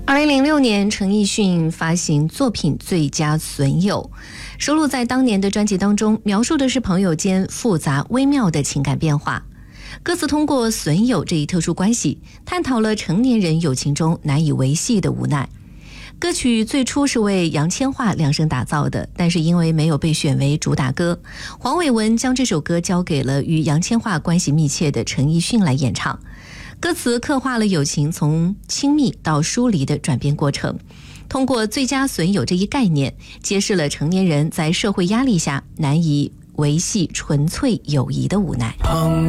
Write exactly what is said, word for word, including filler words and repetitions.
二零零六年，陈奕迅发行作品《最佳损友》，收录在当年的专辑当中，描述的是朋友间复杂微妙的情感变化。歌词通过损友这一特殊关系，探讨了成年人友情中难以维系的无奈。歌曲最初是为杨千嬅量身打造的，但是因为没有被选为主打歌，黄伟文将这首歌交给了与杨千嬅关系密切的陈奕迅来演唱。歌词刻画了友情从亲密到疏离的转变过程，通过最佳损友这一概念，揭示了成年人在社会压力下难以维系纯粹友谊的无奈。